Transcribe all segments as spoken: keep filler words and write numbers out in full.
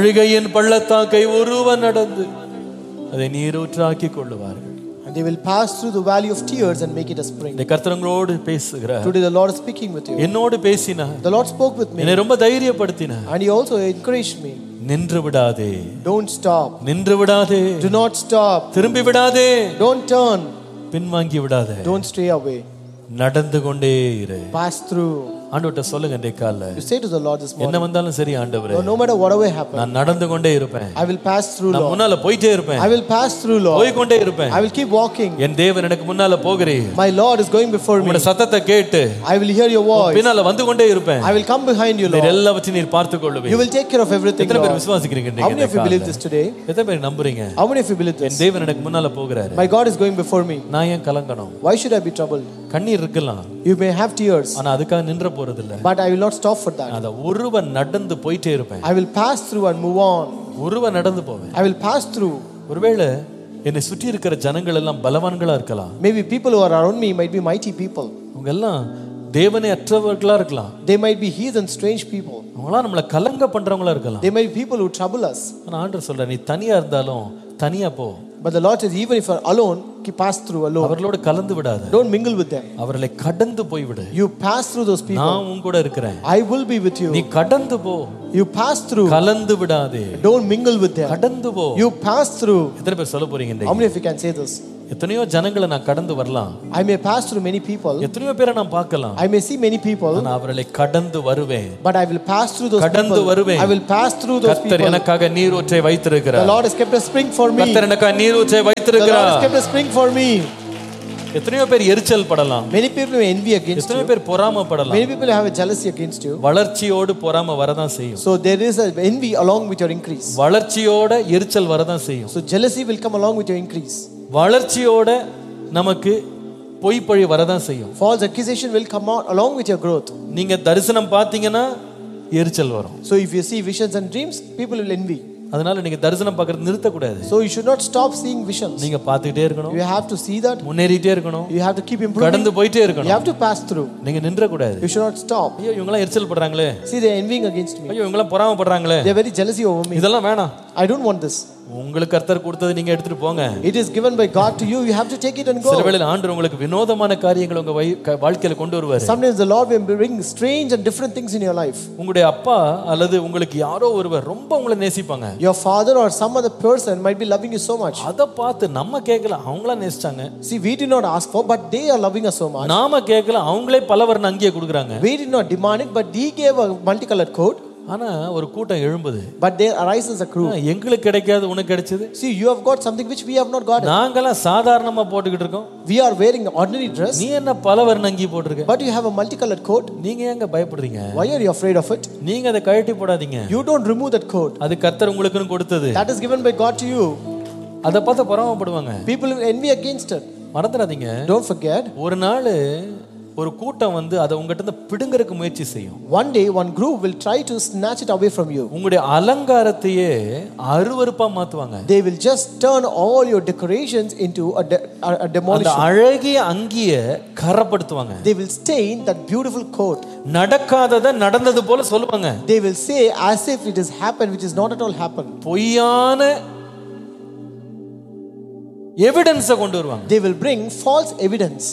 அழுகையின் பள்ளத்தாக்கை ஒருவன் நடந்து அதை நீரூற்றாக்கி கொள்ளுவார்கள். And they will pass through the valley of tears and make it a spring. இந்த கர்த்தரோடு பேசுகிறார். Today the Lord is speaking with you. என்னோடு பேசினார். The Lord spoke with me. என்னை ரொம்ப தைரியப்படுத்தினார். And he also encouraged me. நின்று விடாதே. Don't stop. நின்று விடாதே. Do not stop. திரும்பி விடாதே. Don't turn. பின்வாங்கி விடாதே. Don't stray away. நடந்து கொண்டே இரு. Pass through. ஆண்டவர்ட்ட சொல்லுங்க இந்த காலைல. You say to the Lord this morning. என்ன வந்தாலும் சரி ஆண்டவரே. No matter whatever happens. நான் நடந்து கொண்டே இருப்பேன். I will pass through, Lord. நான் முன்னால போயிட்டே இருப்பேன். I will pass through, Lord. போய் கொண்டே இருப்பேன். I will keep walking. என் தேவன் எனக்கு முன்னால போகிறீர். My Lord is going before me. உம்முடைய சத்தத்தை கேட்டு I will hear your voice. பின்னால வந்து கொண்டே இருப்பேன். I will come behind you, Lord. எல்லாவற்றையும் நீர் பார்த்துக் கொள்ளுவீர். You will take care of everything, எத்தனை பேர் Lord. விசுவாசிக்கிறீங்க How many of you believe this today? எத்தனை பேர் நம்புறீங்க? How many of you believe this? என் தேவன் எனக்கு முன்னால போகிறார். My God is going before me. நான் ஏன் கலங்கணும்? Why should I be troubled? கண்ணீர் இருக்கலாம். You may have tears. ஆனா அதுக்காக நின்ற போறது இல்ல. But I will not stop for that. அத ஒருவன் நடந்து போயிட்டே இருப்பேன். I will pass through and move on. ஒருவன் நடந்து போவேன். I will pass through. ஒருவேளை என்னை சுற்றி இருக்கிற ஜனங்கள் எல்லாம் பலவான்களா இருக்கலாம். Maybe people who are around me might be mighty people. அவங்க எல்லாம் தேவனை அற்றவர்களா இருக்கலாம். They might be heathen, strange people. அவங்களா நம்மள கலங்க பண்றவங்களா இருக்கலாம். They might be people who trouble us. ஆனா ஆண்டவர் சொல்றார், நீ தனியா இருந்தாலும் தனியா போ. But the Lord says, even if you are alone, keep pass through alone. அவர்களோடு கலந்து விடாத. Don't mingle with them. அவர்களை கடந்து போய் விடு. You pass through those people. நான் உன் கூட இருக்கிறேன். I will be with you. நீ கடந்து போ. You pass through. கலந்து விடாதே. Don't mingle with them. கடந்து போ. You pass through. எத்தனை பேர் சொல்ல போறீங்க இன்னைக்கு? How many of you can say this? எத்தனையோ ஜனங்களை நான் கடந்து வரலாம். I may pass through many people. எத்தனையோ பேரை நான் பார்க்கலாம். I may see many people. நான் அவர்களை கடந்து வருவேன். But I will pass through those கடந்து people. வருவேன். I will pass through those people. கர்த்தர் எனக்காக நீரூற்றை வைத்திருக்கிறார். The Lord has kept a spring for me. கர்த்தர் எனக்காக நீரூற்றை The Lord வைத்திருக்கிறார். has kept a spring for me. எத்தனையோ பேர் எரிச்சல் படலாம். Many people may envy against எத்தனையோ you. பேர் பொறாமைப்படலாம். Many people have a jealousy against you. வளர்ச்சியோடு பொறாமை வரதான் செய்யும். So there is a envy along with your increase. வளர்ச்சியோட எரிச்சல் வரதான் செய்யும். So jealousy will come along with your increase. வளர்ச்சியோட நமக்கு பொய்ப்பழி வரதான் செய்யும். False accusation will come out along with your growth. நீங்க தரிசனம் பார்த்தீங்கன்னா எரிச்சல் வரும். So if you see visions and dreams, people will envy. அதனால நீங்க தரிசனம் பார்க்கறது நிறுத்த கூடாது. So you should not stop seeing visions. நீங்க பார்த்துட்டே இருக்கணும். You have to see that. முன்னேறிட்டே இருக்கணும். You have to keep improving. கடந்து போயிட்டே You இருக்கணும். have to pass through. நீங்க நின்ற கூடாது. You should not stop. ஐயோ இவங்க எல்லாம் எரிச்சல் படுறாங்களே. See, they are envying against me. ஐயோ இவங்க எல்லாம் பொறாமைப்படுறாங்களே. They are very jealousy over me. இதெல்லாம் வேணாம். I don't want this. உங்களுக்கு கர்த்தர் கொடுத்தது நீங்க எடுத்துட்டு போங்க. It is given by God to you. You have to take it and go. சில வேளையில ஆண்டவர் உங்களுக்கு வினோதமான காரியங்களை உங்க வாழ்க்கையில கொண்டு வருவார். Sometimes the Lord will bring strange and different things in your life. உங்களுடைய அப்பா அல்லது உங்களுக்கு யாரோ ஒருவர் ரொம்ப உங்களை நேசிப்பாங்க. Your father or some other person might be loving you so much. அத பார்த்து நம்ம கேட்கல, அவங்களா நேசிச்சாங்க. See, we did not ask for, but they are loving us so much. நாம கேட்கல, அவங்களே பலவர்ண அங்கியை கொடுக்கறாங்க. We did not demand it, but he gave a multicolored coat. ஆனா ஒரு கூட்டம் எழும்புது. But there arises a crew. எங்களுக்கு கிடைக்காது, உனக்கு கிடைச்சது. See, you have got something which we have not got. நாங்கலாம் சாதாரணமா போட்டுக்கிட்டு இருக்கோம். We are wearing an ordinary dress. நீ என்ன பலவர்ண அங்கி போட்டுருக்க? But you have a multicolored coat. நீங்க ஏங்க பயப்படுறீங்க? Why are you afraid of it? நீங்க அதை கழட்டி போடாதீங்க. You don't remove that coat. அது கர்த்தர் உங்களுக்குன்னு கொடுத்தது. That is given by God to you. அத பார்த்து பொறாமைப்படுவாங்க. People will envy against it. மறந்துடாதீங்க. Don't forget. ஒரு நாள் ஒரு கூட்டம் வந்து அதை உங்ககிட்ட இருந்து பிடுங்கறதுக்கு முயற்சி செய்யும். One day one group will try to snatch it away from you. உங்களுடைய அலங்காரத்தையே அருவருப்பா மாத்துவாங்க. They will just turn all your decorations into a, de- a demolition. அந்த அழகிய அங்கியை கரப்படுத்துவாங்க. They will stain that beautiful coat. நடக்காதத நடந்தது போல சொல்லுவாங்க. They will say as if it has happened which is not at all happened. பொய்யான எவிடன்ஸை கொண்டு வருவாங்க. They will bring false evidence.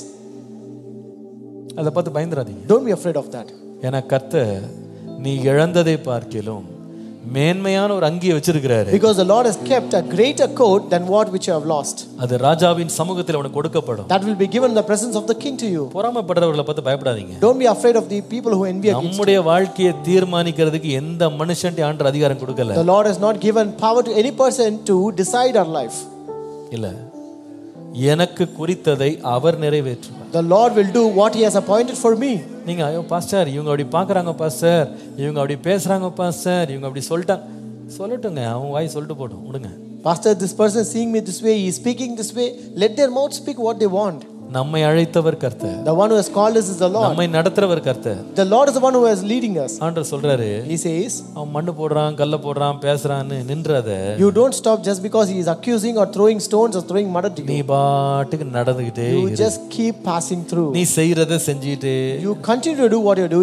அத பார்த்து பயந்துராதீங்க. Don't be afraid of that. ஏன்னா கர்த்தர் நீ இழந்ததை பார்க்கிலும் மேன்மையான ஒரு அங்கியை வச்சிருக்கிறாரு. Because the Lord has kept a greater coat than what which you have lost. அது ராஜாவின் சமூகத்தில் உனக்கு கொடுக்கப்படும். That will be given in the presence of the king to you. பொறாமைப்படுறவர்களை பார்த்து பயப்படாதீங்க. Don't be afraid of the people who envy against you. நம்முடைய வாழ்க்கையை தீர்மானிக்கிறதுக்கு எந்த மனுஷன்ட்ட ஆண்டவர் அதிகாரம் கொடுக்கல. The Lord has not given power to any person to decide our life. இல்ல, எனக்கு குறித்ததை அவர் நிறைவேற்றுவார். The Lord will do what he has appointed for me. நீங்க ஐயோ பாஸ்டர் இவங்க அப்படி பார்க்கறாங்க பாஸ்டர், இவங்க அப்படி பேசுறாங்க பாஸ்டர், இவங்க அப்படி சொல்லிட்டாங்க. சொல்லட்டுங்க, அவங்க வாய் சொல்லிட்டு போட்டும், விடுங்க. Pastor, this person is seeing me this way, he is speaking this way. Let their mouth speak what they want. நம்மை அழைத்தவர் கர்த்தர். The one who has called us is the Lord. நம்மை நடத்துறவர் கர்த்தர். The Lord is the one who is leading us. ஆண்டவர் சொல்றாரு, He says, அவன் மண்ணு போடுறான், கல்ல போடுறான், பேசுறான்னு நின்றாத. you don't stop just because he is accusing or throwing stones or throwing mud at you. நீ பாட்டுக்கு நடந்துக்கிட்டே You இரு. just keep passing through. நீ செய்யறத செஞ்சிட்டே. You continue to do what you are doing.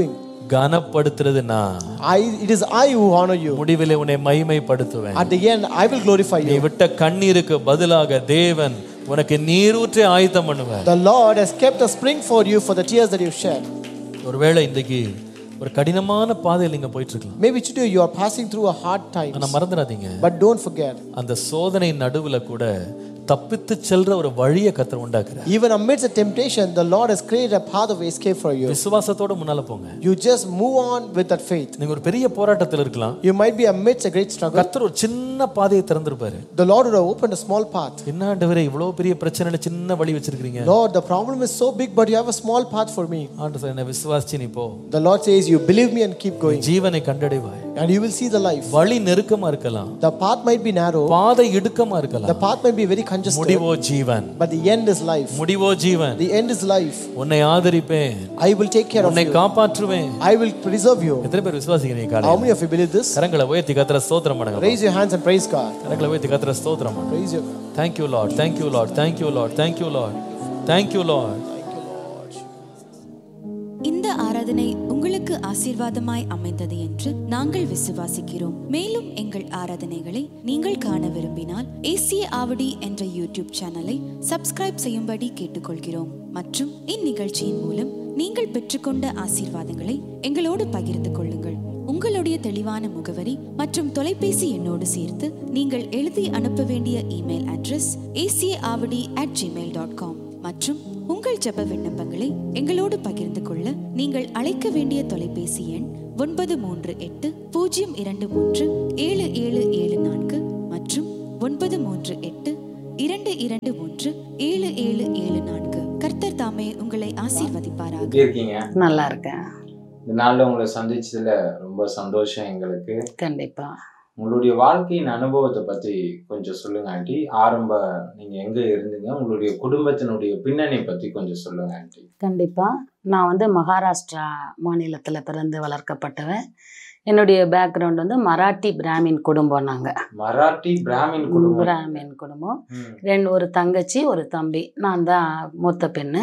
கனப்படுத்துறது நான். I, it is I who honor you. முடிவிலே உன்னை மகிமைப்படுத்துவேன். At the end, I will glorify நீ you. விட்ட கண்ணீருக்கு பதிலாக தேவன் உனக்கு நீரூற்றை ஆயத்தம் பண்ணுவார். The Lord has kept a spring for you for the tears that you shed. ஒருவேளை இன்றைக்கு ஒரு கடினமான பாதையில் நீங்க போயிட்டு இருக்கலாம். Maybe today you are passing through a hard time. ஆனா மறந்துடாதீங்க. But don't forget. அந்த சோதனை நடுவுல கூட தப்பித்து செல்ற ஒரு வழியை கர்த்தர் உண்டாக்குறார். Even amidst the temptation, the Lord has created a path of escape for you. விசுவாசத்தோட முன்னால போங்க. You just move on with that faith. நீங்க ஒரு பெரிய போராட்டத்தில் இருக்கலாம். You might be amidst a great struggle. கர்த்தர் ஒரு சின்ன பாதையை திறந்திருப்பாரு. The Lord would have opened a small path. என்ன ஆண்டவரே இவ்வளவு பெரிய பிரச்சனையில சின்ன வழி வச்சிருக்கீங்க. Lord, the problem is so big, but you have a small path for me. ஆண்டவர் என்ன விசுவாசிச்சு நீ போ. The Lord says, you believe me and keep going. ஜீவனை கண்டடைவாய். And you will see the life. வழி நெருக்கமா இருக்கலாம். The path might be narrow. பாதை இடுக்கமா இருக்கலாம். The path might be very congested. முடிவோ ஜீவன். But the end is life. முடிவோ ஜீவன். The end is life. உன்னை ஆதரிப்பேன். I will take care of you. உன்னை காப்பாற்றுவேன். I will preserve you. எத்தனை பேர் விசுவாசிக்கிறீங்க காலையில? How many of you believe this? கரங்களை உயர்த்தி கர்த்தரை ஸ்தோத்திரம் பண்ணுங்க. Raise your hands and praise God. கரங்களை உயர்த்தி கர்த்தரை ஸ்தோத்திரம் பண்ணுங்க. Praise you. Thank you Lord. Thank you Lord. Thank you Lord. Thank you Lord. Thank you Lord. இந்த ஆராதனை உங்களுக்கு ஆசீர்வாதமாய் அமைந்தது என்று நாங்கள் விசுவாசிக்கிறோம். மேலும் எங்கள் ஆராதனைகளை நீங்கள் காண விரும்பினால் ஏசிய ஆவடி என்ற யூடியூப் சேனலை சப்ஸ்கிரைப் செய்யும்படி கேட்டுக்கொள்கிறோம். மற்றும் இந்நிகழ்ச்சியின் மூலம் நீங்கள் பெற்றுக்கொண்ட ஆசீர்வாதங்களை எங்களோடு பகிர்ந்து கொள்ளுங்கள். உங்களுடைய தெளிவான முகவரி மற்றும் தொலைபேசி எண்ணோடு சேர்த்து நீங்கள் எழுதி அனுப்ப வேண்டிய இமெயில் அட்ரஸ் ஏசிய Avadi at Gmail dot com மற்றும் உங்கள் ஜெப விண்ணப்பங்களை எங்களோடு பகிர்ந்து கொள்ள நீங்கள் அழைக்க வேண்டிய தொலைபேசி எண் ஒன்பது மூன்று எட்டு பூஜ்ஜியம் இரண்டு மூன்று ஏழு ஏழு ஏழு நான்கு மற்றும் ஒன்பது மூன்று எட்டு இரண்டு இரண்டு மூன்று ஏழு ஏழு ஏழு நான்கு. கர்த்தர் தாமே உங்களை ஆசீர்வதிப்பாராக. இருக்கீங்க? நல்லா இருக்கேன். இந்த நாள்ல உங்களை சந்திச்சதுல ரொம்ப சந்தோஷம் எங்களுக்கு. கண்டிப்பா. உங்களுடைய வாழ்க்கையின் அனுபவத்தை பத்தி கொஞ்சம் சொல்லுங்க ஆண்டி. ஆரம்ப நீங்க எங்க இருந்தீங்க, உங்களுடைய குடும்பத்தினுடைய பின்னணி பத்தி கொஞ்சம் சொல்லுங்க ஆண்டி. கண்டிப்பா. நான் வந்து மகாராஷ்டிரா மாநிலத்துல பிறந்து வளர்க்கப்பட்டவன். என்னுடைய பேக்ரவுண்ட் வந்து மராட்டி பிராமின் குடும்பம். நாங்க மராட்டி பிராமின் குடும்பம். பிராமின் குடும்பம். ரெண்டு ஒரு தங்கச்சி ஒரு தம்பி. நான் தான் மூத்த பெண்ணு.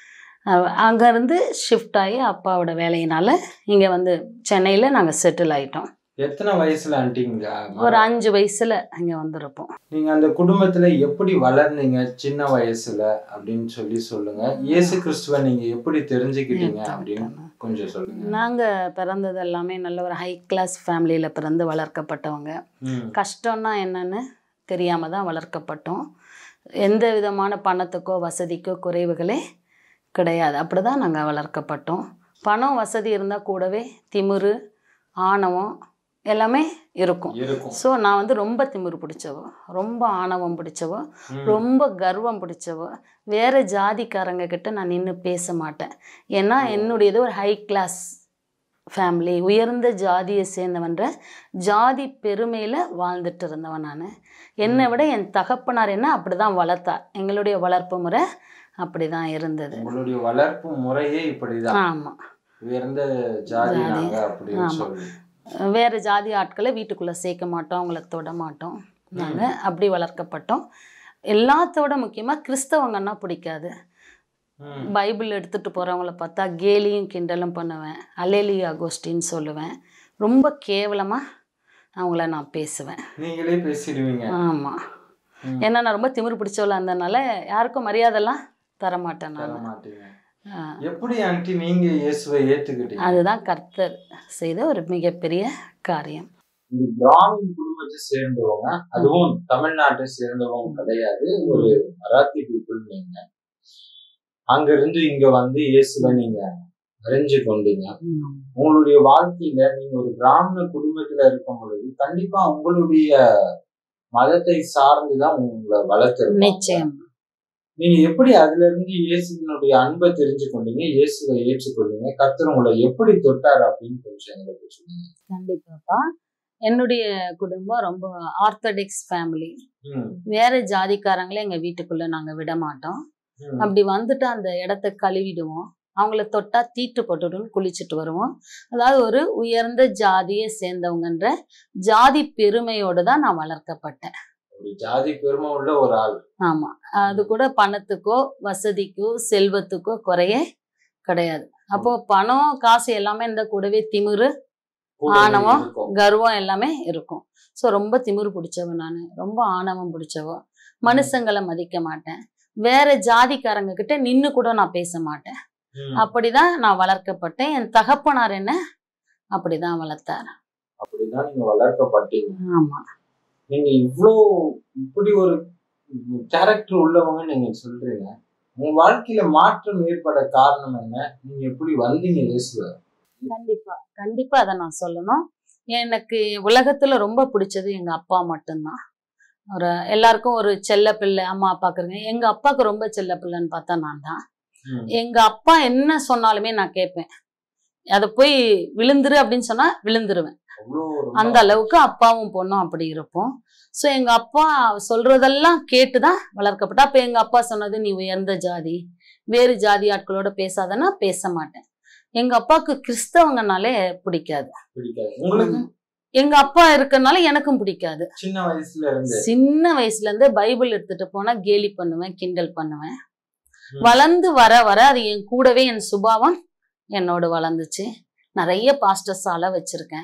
அங்கேருந்து ஷிஃப்ட் ஆகி அப்பாவோட வேலையினால இங்கே வந்து சென்னையில் நாங்கள் செட்டில் ஆகிட்டோம். எத்தனை வயசுல ஆண்டிங்க? ஒரு அஞ்சு வயசுல இங்கே வந்திருப்போம். நீங்க அந்த குடும்பத்துல எப்படி வளர்ந்தீங்க சின்ன வயசுல அப்படின்னு சொல்லி சொல்லுங்க. இயேசு கிறிஸ்துவை நீங்க எப்படி தெரிஞ்சுக்கிட்டீங்க அப்படின்னு கொஞ்சம் சொல்லுங்க. நாங்கள் பிறந்தது எல்லாமே நல்ல ஒரு ஹை கிளாஸ் ஃபேமிலியில் பிறந்து வளர்க்கப்பட்டவங்க. கஷ்டம்னா என்னன்னு தெரியாம தான் வளர்க்கப்பட்டோம். எந்த விதமான பணத்துக்கோ வசதிக்கோ குறைவுகளே கிடையாது. அப்படி தான் நாங்கள் வளர்க்கப்பட்டோம். பணம் வசதி இருந்தால் கூடவே திமிரு ஆணவம் எல்லாமே இருக்கும். ஸோ நான் வந்து ரொம்ப திமிரு பிடிச்சவோ, ரொம்ப ஆணவம் பிடிச்சவோ, ரொம்ப கர்வம் பிடிச்சவோ, வேறு ஜாதிக்காரங்க கிட்ட நான் நின்று பேச மாட்டேன். ஏன்னா என்னுடையது ஒரு ஹை கிளாஸ் ஃபேமிலி, உயர்ந்த ஜாதியை சேர்ந்தவன்ற ஜாதி பெருமையில் வாழ்ந்துட்டு இருந்தவன் நான். என்னை விட என் தகப்பனார் என்ன அப்படி தான் வளர்த்தார். எங்களுடைய வளர்ப்பு முறை அப்படி தான் இருந்தது. உங்களுடைய வளர்ப்பு முறையே இப்படிதான். ஆமாம். உயர்ந்த ஜாதி அப்படின்னு சொல்லி வேறு ஜாதி ஆட்களை வீட்டுக்குள்ளே சேர்க்க மாட்டோம், அவங்கள தொட மாட்டோம். நாங்கள் அப்படி வளர்க்கப்பட்டோம். எல்லாத்தோட முக்கியமாக கிறிஸ்தவங்கன்னா பிடிக்காது. பைபிள் எடுத்துகிட்டு போகிறவங்கள பார்த்தா கேலியும் கிண்டலும் பண்ணுவேன், அல்லேலியா கோஷ்டின்னு சொல்லுவேன். ரொம்ப கேவலமாக அவங்கள நான் பேசுவேன். நீங்களே பேசிடுவீங்க? ஆமாம். ஏன்னா நான் ரொம்ப திமிரு பிடிச்சவள இருந்ததுனால யாருக்கும் மரியாதைலாம் தரமாட்டேன் நான். எப்படி ஆண்டி நீங்க இயேசுவை ஏற்றுக்கிட்டீங்க? அதுதான் கர்த்தர் செய்த ஒரு மிகப்பெரிய காரியம். ஒரு பிராமின் குடும்பத்தை சேர்ந்தவங்க, அதுவும் தமிழ்நாட்டை சேர்ந்தவங்க கிடையாது, ஒரு மராத்தி பீப்புள். நீங்க அங்க இருந்து இங்க வந்து இயேசுவை நீங்க அறிஞ்சு கொண்டீங்க. உங்களுடைய வாழ்க்கையில நீங்க ஒரு பிராமண குடும்பத்துல இருக்கும் பொழுது கண்டிப்பா உங்களுடைய மதத்தை சார்ந்துதான் உங்களை வளர்த்துருங்க. நிச்சயம். நீங்க எப்படி அதுல இருந்து இயேசுவினுடைய அன்பை தெரிஞ்சு கொண்டீங்க, இயேசுவை ஏற்றுக்கொண்டீங்க, கர்த்தர் உங்களை எப்படி தொட்டார் அப்படின்னு கொஞ்சம் எங்களுக்கு சொல்லுங்க. கண்டிப்பாப்பா. என்னுடைய குடும்பம் ரொம்ப ஆர்த்தடாக்ஸ் ஃபேமிலி. வேற ஜாதிக்காரங்களே எங்க வீட்டுக்குள்ள நாங்க விட மாட்டோம். அப்படி வந்துட்டு அந்த இடத்த கழுவிடுவோம், அவங்கள தொட்டா தீட்டு போட்டுடுன்னு குளிச்சுட்டு வருவோம். அதாவது ஒரு உயர்ந்த ஜாதியை சேர்ந்தவங்கன்ற ஜாதி பெருமையோடு தான் நான் வளர்க்கப்பட்டேன். ஜாதி பெருமை உள்ள ஒரு ஆள். ஆமா. அது கூட பணத்துக்கோ வசதிக்கோ செல்வத்துக்கோ குறைய கிடையாது. அப்போ பணம் காசு எல்லாமே இந்த கூடவே திமிரு, கூடவே ஆணவம், இருக்கும். கர்வம் எல்லாமே இருக்கும். ஸோ ரொம்ப திமிரு பிடிச்சவன் நான், ரொம்ப ஆணவம் பிடிச்சவோ, மனுஷங்களை மதிக்க மாட்டேன், வேற ஜாதிக்காரங்க கிட்ட நின்னு கூட நான் பேச மாட்டேன். ம். அப்படிதான் நான் வளர்க்கப்பட்டேன். என் தகப்பனார் என்ன அப்படிதான் வளர்த்தார். அப்படிதான் நீங்க வளர்க்கப்பட்டீங்க. ஆமா. நீங்க இவ்ளோ இப்படி ஒரு கேரக்டர் உள்ளவங்க நீங்க சொல்றீங்க. உங்க வாழ்க்கையில மாற்றம் ஏற்பட காரணம் என்ன? நீங்க எப்படி வந்தீங்க இயேசுவ? கண்டிப்பா கண்டிப்பா அதை நான் சொல்லணும். எனக்கு உலகத்துல ரொம்ப பிடிச்சது எங்க அப்பா மட்டும்தான். ஒரு எல்லாருக்கும் ஒரு செல்ல பிள்ளை அம்மா அப்பாக்குறங்க. எங்க அப்பாவுக்கு ரொம்ப செல்ல பிள்ளைன்னு பார்த்தா நான் தான். ம். எங்க அப்பா என்ன சொன்னாலுமே நான் கேட்பேன். அதை போய் விழுந்துரு அப்படின்னு சொன்னா விழுந்துருவேன். அவ்வளோ ரொம்ப அந்த அளவுக்கு அப்பாவும் பொண்ணும் அப்படி இருப்போம். ஸோ எங்க அப்பா சொல்றதெல்லாம் கேட்டுதான் வளர்க்கப்பட்டா. அப்ப எங்க அப்பா சொன்னது, நீ உயர்ந்த ஜாதி, வேறு ஜாதி ஆட்களோட பேசாதன்னா பேச மாட்டேன். எங்க அப்பாவுக்கு கிறிஸ்தவங்கனாலே பிடிக்காது. பிடிக்காது. உங்களுக்கு எங்க அப்பா இருக்கறனால எனக்கும் பிடிக்காது. சின்ன வயசுல இருந்து சின்ன வயசுல இருந்தே பைபிள் எடுத்துட்டு போனா கேலி பண்ணுவேன், கிண்டல் பண்ணுவேன். ம். வளர்ந்து வர வர அது என் கூடவே என் சுபாவம் என்னோட வளர்ந்துச்சு. நிறைய பாஸ்டர்ஸ் அழ வச்சிருக்கேன்.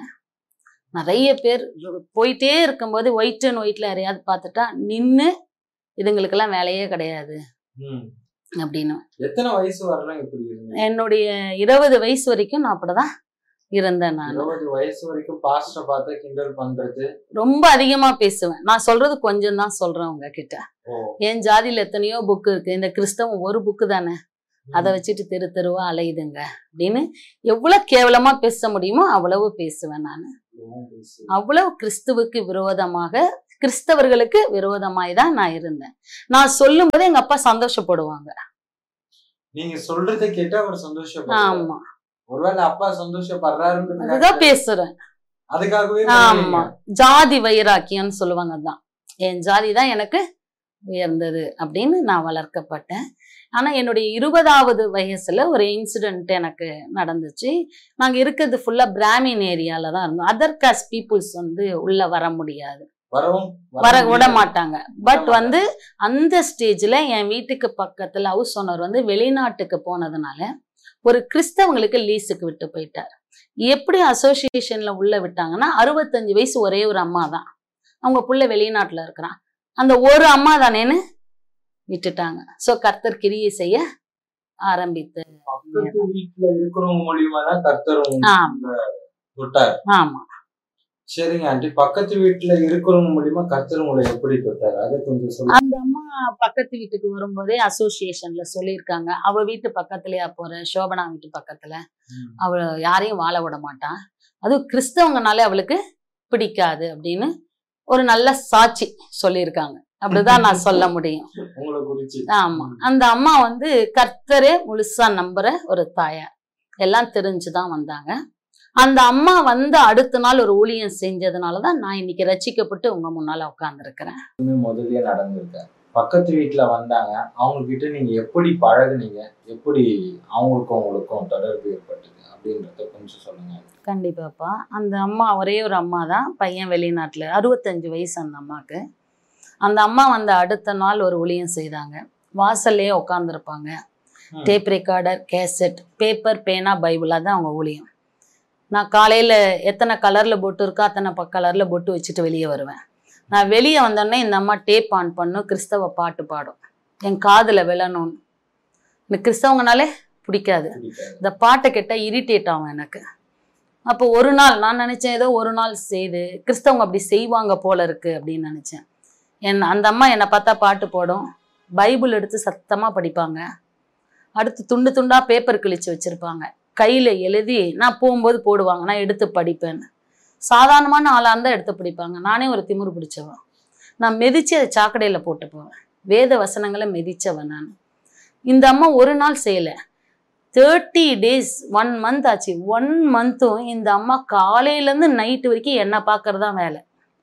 நிறைய பேர் போயிட்டே இருக்கும்போது ஒயிட் அண்ட் ஒயிட்ல யாரையாவது பார்த்துட்டா நின்று இதுங்களுக்கெல்லாம் வேலையே கிடையாது ம். அப்படின்னு. எத்தனை வயசு வரலாம் இப்படி இருந்தீங்க? என்னுடைய இருபது வயசு வரைக்கும் நான் அப்படிதான் இருந்தேன். நான் இருபது வயசு வரைக்கும் பாஸ்டரை பார்த்து கிண்டல் பண்றது. ரொம்ப அதிகமா பேசுவேன். நான் சொல்றது கொஞ்சம் தான் சொல்றேன் உங்ககிட்ட. ஓ. என் ஜாதியில எத்தனையோ புக்கு இருக்கு. இந்த கிறிஸ்தவம் ஒரு புக்கு தானே, அதை வச்சுட்டு தெரு தெருவா அலையுதுங்க அப்படின்னு எவ்வளவு கேவலமா பேச முடியுமோ அவ்வளவு பேசுவேன் நான். அவ்வளவு கிறிஸ்துவுக்கு விரோதமாக, கிறிஸ்தவர்களுக்கு விரோதமாய் தான் நான் இருந்தேன். நான் சொல்லும் போது எங்க அப்பா சந்தோஷப்படுவாங்க. நீங்க சொல்றதை கேட்டு அவர் சந்தோஷப்படுறாரு. ஆமா, ஒருவேளை அப்பா சந்தோஷப்படுறாருன்னு அதுதான் பேசுறேன். அதுக்காகவே ஆமா, ஜாதி வைராக்கியம்னு சொல்லுவாங்க. தான் என் ஜாதி தான் எனக்கு உயர்ந்தது அப்படின்னு நான் வளர்க்கப்பட்டேன். ஆனா என்னுடைய இருபதாவது வயசுல ஒரு இன்சிடென்ட் எனக்கு நடந்துச்சு. நாங்க இருக்கிறது ஃபுல்லா பிராமின் ஏரியால தான் இருந்தோம். அதர் காஸ்ட் பீப்புள்ஸ் வந்து உள்ள வர முடியாது, வரவும் வர விட மாட்டாங்க. பட் வந்து அந்த ஸ்டேஜ்ல என் வீட்டுக்கு பக்கத்துல ஹவுஸ் ஓனர் வந்து வெளிநாட்டுக்கு போனதுனால ஒரு கிறிஸ்தவங்களுக்கு லீஸுக்கு விட்டு போயிட்டார். எப்படி அசோசியேஷன்ல உள்ள விட்டாங்கன்னா, அறுபத்தஞ்சு வயசு ஒரே ஒரு அம்மா தான், அவங்க புள்ள வெளிநாட்டுல இருக்கிறான், அந்த ஒரு அம்மா தானேன்னு விட்டுட்டாங்க. சோ கர்த்தர் கிரியை செய்ய ஆரம்பித்து. பக்கத்து வீட்டுல இருக்கிறவங்க மூலியமா தான் கர்த்தர் ஆமா தொட்டார். ஆமா சரிங்க ஆண்டி, பக்கத்து வீட்டுல இருக்கிறவங்க மூலியமா கர்த்தர் உங்களை எப்படி தொட்டார் அதை கொஞ்சம் சொல்லுங்க. அந்த அம்மா பக்கத்து வீட்டுக்கு வரும்போதே அசோசியேஷன்ல சொல்லியிருக்காங்க, அவ வீட்டு பக்கத்துலயா போற, சோபனா வீட்டு பக்கத்துல, ம். அவ யாரையும் வாழ விட மாட்டான், அதுவும் கிறிஸ்தவங்கனாலே அவளுக்கு பிடிக்காது அப்படின்னு ஒரு நல்ல சாட்சி சொல்லியிருக்காங்க. அப்படிதான் நான் சொல்ல முடியும். உங்களை குறிச்சு. ஆமா, அந்த அம்மா வந்து கர்த்தரே முழுசா நம்புற ஒரு தாயார், எல்லாம் தெரிஞ்சுதான் வந்தாங்க. அந்த அம்மா வந்து அடுத்த நாள் ஒரு ஊழியம் செஞ்சதுனாலதான் நான் இன்னைக்கு ரட்சிக்கப்பட்டு உங்க முன்னால உட்கார்ந்துருக்கிறேன். முதல்லயே நடந்திருக்க. பக்கத்து வீட்டுல வந்தாங்க, அவங்க கிட்ட நீங்க எப்படி பழகுனீங்க, எப்படி அவங்களுக்கும் உங்களுக்கும் தொடர்பு ஏற்பட்டது அப்படின்றத கொஞ்சம் சொல்லுங்க. கண்டிப்பாப்பா. அந்த அம்மா ஒரே ஒரு அம்மா தான், பையன் வெளிநாட்டுல, அறுபத்தஞ்சு வயசு அந்த அம்மாக்கு. அந்த அம்மா வந்து அடுத்த நாள் ஒரு ஊழியம் செய்தாங்க. வாசல்லே உட்காந்துருப்பாங்க, டேப் ரெக்கார்டர், கேசட், பேப்பர், பேனா, பைபிளா தான் அவங்க ஊழியம். நான் காலையில எத்தனை கலர்ல பொட்டு இருக்கோ அத்தனை ப கலர்ல பொட்டு வச்சுட்டு வெளியே வருவேன். நான் வெளியே வந்தோடனே இந்த அம்மா டேப் ஆன் பண்ணும், கிறிஸ்தவ பாட்டு பாடும், என் காதுல விழணும்னு. எனக்கு கிறிஸ்தவங்கனாலே பிடிக்காது, இந்த பாட்டை கேட்டால் இரிட்டேட் ஆகும் எனக்கு. அப்போ ஒரு நாள் நான் நினைச்சேன், ஏதோ ஒரு நாள் செய்து கிறிஸ்தவங்க அப்படி செய்வாங்க போல இருக்கு அப்படின்னு நினைச்சேன். என் அந்த அம்மா என்னை பார்த்தா பாட்டு போடும், பைபிள் எடுத்து சத்தமா படிப்பாங்க, அடுத்து துண்டு துண்டா பேப்பர் கிழிச்சு வச்சிருப்பாங்க, கையில எழுதி நான் போகும்போது போடுவாங்க, நான் எடுத்து படிப்பேன். சாதாரணமான ஆளாக இருந்தால் எடுத்து படிப்பாங்க. நானே ஒரு திமிரு பிடிச்சவன், நான் மெதிச்சு அதை சாக்கடையில் போட்டு போவேன், வேத வசனங்களை மெதிச்சவன் நான். இந்த அம்மா ஒரு நாள் செய்யலை, தேர்ட்டி டேஸ் ஒன் மந்த் ஆச்சு. ஒன் மந்த்தும் இந்த அம்மா காலையிலேருந்து நைட்டு வரைக்கும் என்னை பார்க்கறதா வேலை.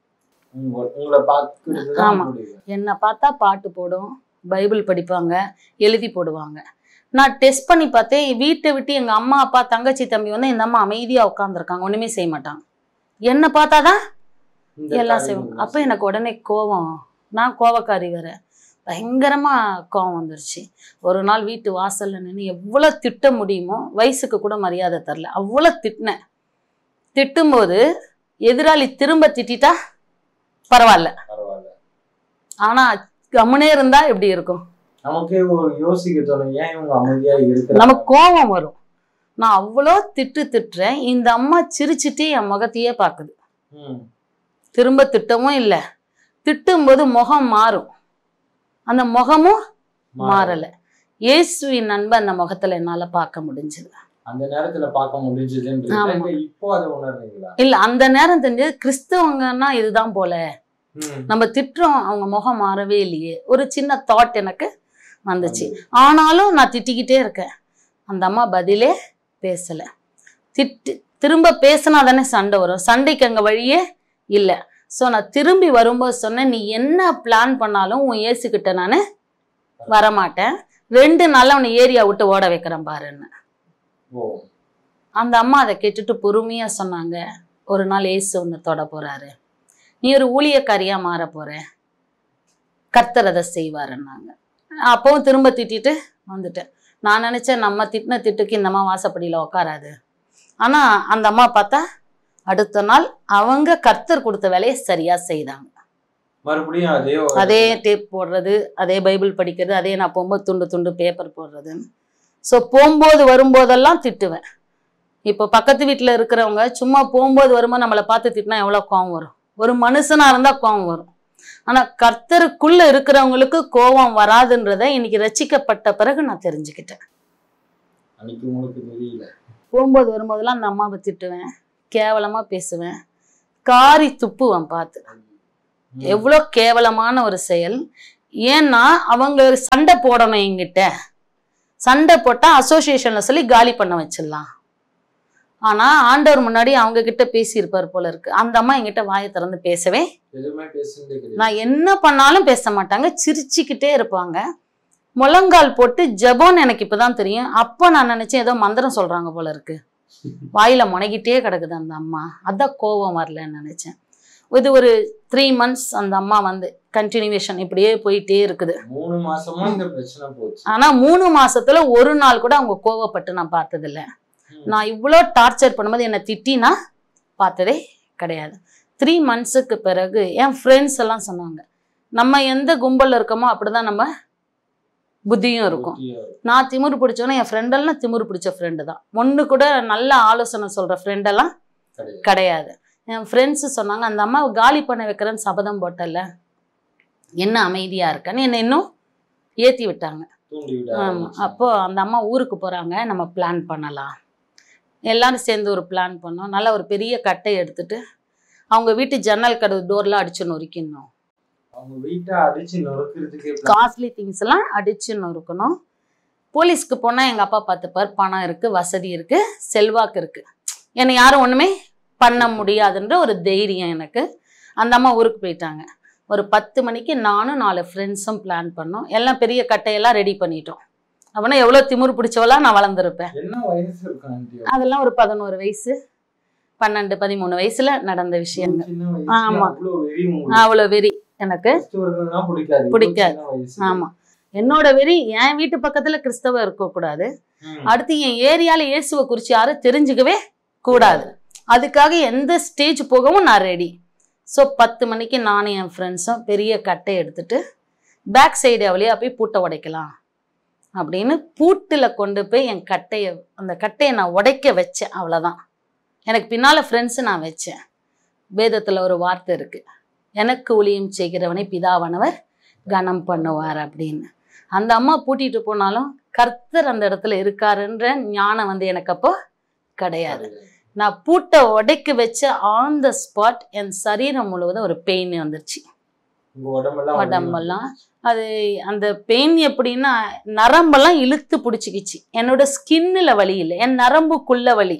ஆமா, என்னை பார்த்தா பாட்டு போடும், பைபிள் படிப்பாங்க, எழுதி போடுவாங்க. நான் டெஸ்ட் பண்ணி பார்த்தேன், வீட்டை விட்டு எங்கள் அம்மா அப்பா தங்கச்சி தம்பி வந்து இந்த அம்மா அமைதியாக உட்காந்துருக்காங்க, ஒன்றுமே செய்ய மாட்டாங்க. என்னை பார்த்தாதான் எல்லாம் செய்வாங்க. அப்போ எனக்கு உடனே கோவம், நான் கோவக்காரி வேற, பயங்கரமாக கோவம் வந்துருச்சு. ஒரு நாள் வீட்டு வாசலில் நின்று எவ்வளோ திட்ட முடியுமோ, வயசுக்கு கூட மரியாதை தரல, அவ்வளோ திட்டினேன். திட்டும்போது எதிராளி திரும்ப திட்டா பரவாயில்ல, ஆனால் கம்முனே இருந்தா எப்படி இருக்கும்? நமக்கே ஒரு யோசிக்க தோணும், ஏன் இவங்க அமைதியா இருக்கு, நமக்கு கோபம் வரும். நான் அவ்வளோ திட்டு திட்டுறேன், இந்த அம்மா சிரிச்சுட்டே என் முகத்தையே பார்க்குது. திரும்ப திட்டமும் இல்லை, திட்டும்போது முகம் மாறும், அந்த முகமும் மாறல. இயேசுவின் அன்பை அந்த முகத்துல என்னால பார்க்க முடிஞ்சது. அந்த நேரத்துல பார்க்க முடிஞ்சதுன்னு இப்போ அதை உணர்றீங்களா? இல்ல, அந்த நேரம் தெரிஞ்சது கிறிஸ்தவங்கன்னா இதுதான் போல. நம்ம திட்டுறோம், அவங்க முகம் மாறவே இல்லையே. ஒரு சின்ன தாட் எனக்கு வந்துச்சு. ஆனாலும் நான் திட்டிக்கிட்டே இருக்கேன். அந்த அம்மா பதிலே பேசல. திட்டு திரும்ப பேசினா தானே சண்டை வரும், சண்டைக்கு அங்க வழியே இல்லை. ஸோ நான் திரும்பி வரும்போது சொன்னேன், நீ என்ன பிளான் பண்ணாலும் உன் ஏசுக்கிட்ட நான் வரமாட்டேன், ரெண்டு நாள் அவனை ஏரியா விட்டு ஓட வைக்கிறேன் பாருன்னு. அந்த அம்மா அதை கேட்டுட்டு பொறுமையா சொன்னாங்க, ஒரு நாள் ஏசு ஒன்று தொட போறாரு, நீ ஒரு ஊழியக்காரியா மாற போற, கர்த்தர் அதை செய்வாருன்னாங்க. அப்பவும் திரும்ப திட்டிட்டு வந்துட்டேன். நான் நினைச்சேன் நம்ம திட்டின திட்டுக்கு இந்த அம்மா வாசப்படியில உட்காராது. ஆனா அந்த அம்மா பார்த்தா அடுத்த நாள் அவங்க கர்த்தர் கொடுத்த வேலையை சரியா செய்தாங்க. மறுபடியும் அதே அதே டேப் போடுறது, அதே பைபிள் படிக்கிறது, அதே நான் போகும்போது துண்டு துண்டு பேப்பர் போடுறதுன்னு. ஸோ போகும்போது வரும்போதெல்லாம் திட்டுவேன். இப்போ பக்கத்து வீட்டில் இருக்கிறவங்க சும்மா போகும்போது வரும்போது நம்மளை பார்த்து திட்டினா எவ்வளோ கோவம் வரும்? ஒரு மனுஷனா இருந்தா கோவம் வரும். ஆனா கர்த்தருக்குள்ள இருக்கிறவங்களுக்கு கோபம் வராதுன்றதை இன்னைக்கு ரட்சிக்கப்பட்ட பிறகு நான் தெரிஞ்சுக்கிட்டேன். போகும்போது வரும்போதெல்லாம் அந்த அம்மாவை திட்டுவேன், கேவலமா பேசுவேன், காரி துப்புவேன். பார்த்து எவ்வளோ கேவலமான ஒரு செயல். ஏன்னா அவங்க சண்டை போடணும் என்கிட்ட, சண்டை போட்டா அசோசியேஷன்ல சொல்லி காலி பண்ண வச்சிடலாம். ஆனா ஆண்டவர் முன்னாடி அவங்க கிட்ட பேசியிருப்பார் போல இருக்கு. அந்த அம்மா என்கிட்ட வாயை திறந்து பேசவே, நான் என்ன பண்ணாலும் பேச மாட்டாங்க, சிரிச்சுக்கிட்டே இருப்பாங்க. முழங்கால் போட்டு ஜெபம்னு எனக்கு இப்பதான் தெரியும். அப்போ நான் நினைச்சேன் ஏதோ மந்திரம் சொல்றாங்க போல இருக்கு, வாயில முனைகிட்டே கிடக்குது அந்த அம்மா. அதான் கோபம் வரலன்னு நினைச்சேன். இது ஒரு த்ரீ மந்த்ஸ் அந்த அம்மா வந்து கண்டினியூவேஷன் இப்படியே போயிட்டே இருக்குது. மூணு மாசமா இந்த பிரச்சனை போச்சு. ஆனா மூணு மாசத்துல ஒரு நாள் கூட அவங்க கோவப்பட்டு நான் பார்த்தது இல்லை. நான் இவ்வளோ டார்ச்சர் பண்ணும்போது என்னை திட்டி நான் பார்த்ததே கிடையாது. த்ரீ மந்த்ஸுக்கு பிறகு என் ஃப்ரெண்ட்ஸ் எல்லாம் சொன்னாங்க, நம்ம எந்த கும்பலில் இருக்கோமோ அப்படிதான் நம்ம புத்தியும் இருக்கும். நான் திமிரு பிடிச்சோன்னா என் ஃப்ரெண்டெல்லாம் திமிரு பிடிச்ச ஃப்ரெண்டு தான். ஒன்று கூட நல்ல ஆலோசனை சொல்கிற ஃப்ரெண்டெல்லாம் கிடையாது. என் ஃப்ரெண்ட்ஸு சொன்னாங்க, அந்த அம்மா காலி பண்ண வைக்கிறேன்னு சபதம் போட்டல, என்ன அமைதியாக இருக்கன்னு என்னை இன்னும் ஏற்றி விட்டாங்க. ஆமாம். அப்போது அந்த அம்மா ஊருக்கு போகிறாங்க, நம்ம பிளான் பண்ணலாம். எல்லாரும் சேர்ந்து ஒரு பிளான் பண்ணோம். நல்லா ஒரு பெரிய கட்டை எடுத்துட்டு அவங்க வீட்டு ஜன்னல் கதவு டோர்லாம் அடிச்சு நொறுக்கணும். அவங்க வீட்டை அடிச்சு நொறுக்கிறதுக்கு காஸ்ட்லி திங்ஸ் எல்லாம் அடிச்சு நொறுக்கணும். போலீஸ்க்கு போனால் எங்கள் அப்பா பார்த்துப்பார், பணம் இருக்குது, வசதி இருக்குது, செல்வாக்கு இருக்குது, என்னை யாரும் ஒன்றுமே பண்ண முடியாதுன்ற ஒரு தைரியம் எனக்கு. அந்த அம்மா ஊருக்கு போயிட்டாங்க. ஒரு பத்து மணிக்கு நானும் நாலு ஃப்ரெண்ட்ஸும் பிளான் பண்ணோம். எல்லாம் பெரிய கட்டையெல்லாம் ரெடி பண்ணிட்டோம். அப்படின்னா எவ்வளோ திமிரு பிடிச்சவளா நான் வளர்ந்துருப்பேன். அதெல்லாம் ஒரு பதினோரு வயசு பன்னெண்டு பதிமூணு வயசுல நடந்த விஷயங்கள். ஆமா, அவ்வளோ வெறி எனக்கு பிடிக்காது. ஆமா, என்னோட வெறி என் வீட்டு பக்கத்துல கிறிஸ்தவம் இருக்கக்கூடாது, அடுத்து என் ஏரியால இயேசுவை குறித்து யாரும் தெரிஞ்சுக்கவே கூடாது. அதுக்காக எந்த ஸ்டேஜ் போகவும் நான் ரெடி. ஸோ பத்து மணிக்கு நானும் என் ஃப்ரெண்ட்ஸும் பெரிய கட்டை எடுத்துட்டு பேக் சைடு வழியா போய் பூட்டை உடைக்கலாம் அப்படின்னு பூட்டில் கொண்டு போய் என் கட்டையை அந்த கட்டையை நான் உடைக்க வச்சேன். அவ்வளோதான். எனக்கு பின்னால் ஃப்ரெண்ட்ஸு நான் வச்சேன். வேதத்தில் ஒரு வார்த்தை இருக்குது, எனக்கு ஊழியம் செய்கிறவனை பிதாவானவர் கனம் பண்ணுவார் அப்படின்னு. அந்த அம்மா பூட்டிட்டு போனாலும் கர்த்தர் அந்த இடத்துல இருக்காருன்ற ஞானம் வந்து எனக்கு அப்போ கிடையாது. நான் பூட்டை உடைக்க வச்ச ஆன் த ஸ்பாட் என் சரீரம் முழுவதும் ஒரு பெயின் வந்துருச்சு. உடம்பெல்லாம் அது அந்த பெயின் எப்படின்னா நரம்பெல்லாம் இழுத்து பிடிச்சிக்கிச்சு. என்னோட ஸ்கின்னுல வலி இல்லை, என் நரம்புக்குள்ள வலி.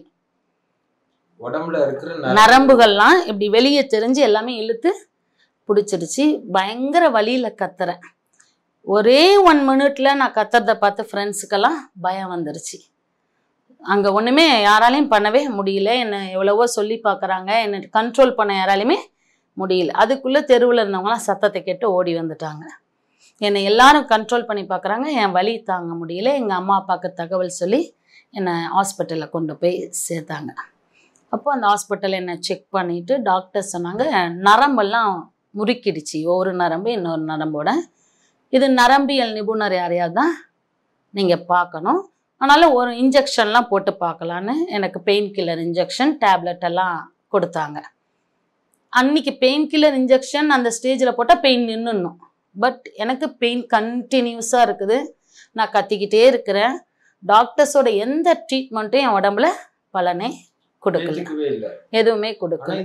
உடம்புல இருக்கிற நரம்புகள்லாம் இப்படி வெளியே தெரிஞ்சு எல்லாமே இழுத்து பிடிச்சிருச்சு. பயங்கர வலியில கத்துறேன். ஒரே ஒன் மினிட்ல நான் கத்துறதை பார்த்து ஃப்ரெண்ட்ஸுக்கெல்லாம் பயம் வந்துருச்சு. அங்கே ஒன்றுமே யாராலையும் பண்ணவே முடியல. என்னை எவ்வளவோ சொல்லி பார்க்குறாங்க, என்னை கண்ட்ரோல் பண்ண யாராலையுமே முடியல. அதுக்குள்ளே தெருவில் இருந்தவங்களாம் சத்தத்தை கேட்டு ஓடி வந்துட்டாங்க. என்னை எல்லாரும் கண்ட்ரோல் பண்ணி பார்க்குறாங்க. என் வலி தாங்க முடியல. எங்கள் அம்மா அப்பாவுக்கு தகவல் சொல்லி என்னை ஹாஸ்பிட்டலில் கொண்டு போய் சேர்த்தாங்க. அப்போ அந்த ஹாஸ்பிட்டலில் என்னை செக் பண்ணிவிட்டு டாக்டர் சொன்னாங்க, நரம்பெல்லாம் முறுக்கிடுச்சு, ஒரு நரம்பு இன்னொரு நரம்போட. இது நரம்பியல் நிபுணர் யாரையாவது தான் நீங்கள் பார்க்கணும். அதனால் ஒரு இன்ஜெக்ஷன்லாம் போட்டு பார்க்கலான்னு எனக்கு பெயின் கில்லர் இன்ஜெக்ஷன் டேப்லெட் எல்லாம் கொடுத்தாங்க. அன்றைக்கி பெயின் கில்லர் இன்ஜெக்ஷன் அந்த ஸ்டேஜில் போட்டால் பெயின் நின்றுணும். பட் எனக்கு பெயின் கண்டினியூஸாக இருக்குது. நான் கத்திக்கிட்டே இருக்கிறேன். டாக்டர்ஸோட எந்த ட்ரீட்மெண்ட்டும் என் உடம்புல பலனே கொடுக்கல, எதுவுமே கொடுக்கல.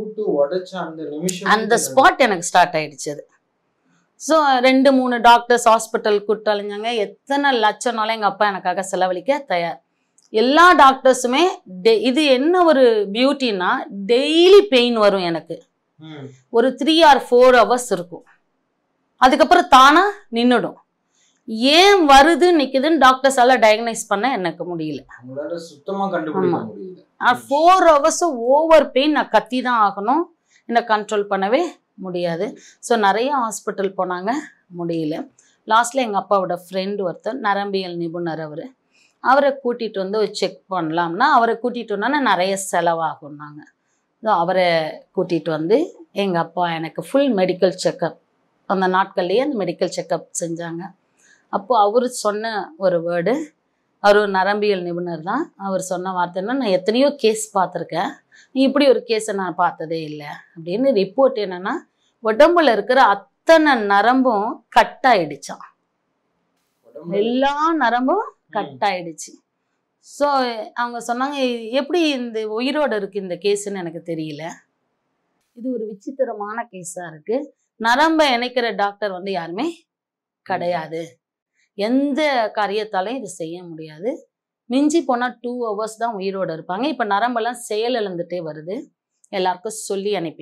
அந்த ஸ்பாட் எனக்கு ஸ்டார்ட் ஆயிடுச்சு அது. ஸோ ரெண்டு மூணு டாக்டர்ஸ் ஹாஸ்பிட்டல் கூப்பிட்டு அழிஞ்சாங்க. எத்தனை லட்சம்னாலும் எங்கள் அப்பா எனக்காக செலவழிக்க தயார். எல்லா டாக்டர்ஸுமே டெ இது என்ன ஒரு பியூட்டின்னா, டெய்லி பெயின் வரும் எனக்கு. ஒரு த்ரீ ஆர் ஃபோர் ஹவர்ஸ் இருக்கும். அதுக்கப்புறம் தானா நின்றுடும். ஏன் வருது நிற்குதுன்னு டாக்டர்ஸால டயக்னைஸ் பண்ண எனக்கு முடியல. Four hours over pain. நான் கத்தி தான் ஆகணும். என்னை கண்ட்ரோல் பண்ணவே முடியாது. ஸோ நிறைய ஹாஸ்பிட்டல் போனாங்க, முடியல. லாஸ்ட்டில் எங்கள் அப்பாவோட ஃப்ரெண்டு ஒருத்தர் நரம்பியல் நிபுணர், அவர் அவரை கூட்டிகிட்டு வந்து செக் பண்ணலாம்னா அவரை கூட்டிகிட்டு வந்தோன்னா நிறைய செலவாகும்னாங்க. ஸோ அவரை கூட்டிகிட்டு வந்து எங்கள் அப்பா எனக்கு ஃபுல் மெடிக்கல் செக்கப், அந்த நாட்கள்லேயே அந்த மெடிக்கல் செக்கப் செஞ்சாங்க. அப்போது அவர் சொன்ன ஒரு வேர்டு, அவர் ஒரு நரம்பியல் நிபுணர் தான். அவர் சொன்ன வார்த்தைன்னா, நான் எத்தனையோ கேஸ் பார்த்துருக்கேன், நீ இப்படி ஒரு கேஸை நான் பார்த்ததே இல்லை அப்படின்னு. ரிப்போர்ட் என்னென்னா, உடம்புல இருக்கிற அத்தனை நரம்பும் கட் ஆயிடுச்சான். எல்லா நரம்பும் கட் ஆயிடுச்சு. ஸோ அவங்க சொன்னாங்க, எப்படி இந்த உயிரோடு இருக்குது இந்த கேஸுன்னு எனக்கு தெரியல. இது ஒரு விசித்திரமான கேஸாக இருக்குது. நரம்பை இணைக்கிற டாக்டர் வந்து யாருமே கிடையாது. எந்த காரியத்தாலையும் இது செய்ய முடியாது. மிஞ்சி போனால் டூ ஹவர்ஸ் தான் உயிரோடு இருப்பாங்க. இப்போ நரம்பெல்லாம் செயல் இழந்துட்டே வருது. எல்லாருக்கும் சொல்லி அனுப்பி